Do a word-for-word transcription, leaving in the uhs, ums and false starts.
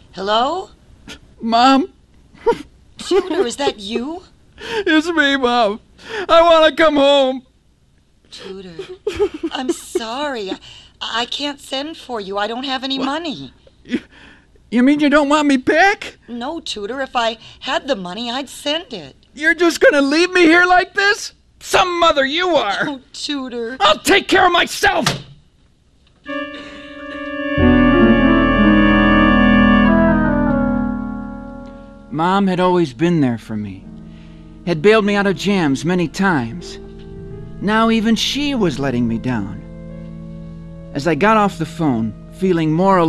Hello? Mom? Tudor, is that you? It's me, Mom. I want to come home. Tudor, I'm sorry. I, I can't send for you. I don't have any What? money. You, you mean you don't want me back? No, Tudor. If I had the money, I'd send it. You're just going to leave me here like this? Some mother you are. Oh, Tudor. I'll take care of myself. Mom had always been there for me, had bailed me out of jams many times. Now even she was letting me down. As I got off the phone, feeling more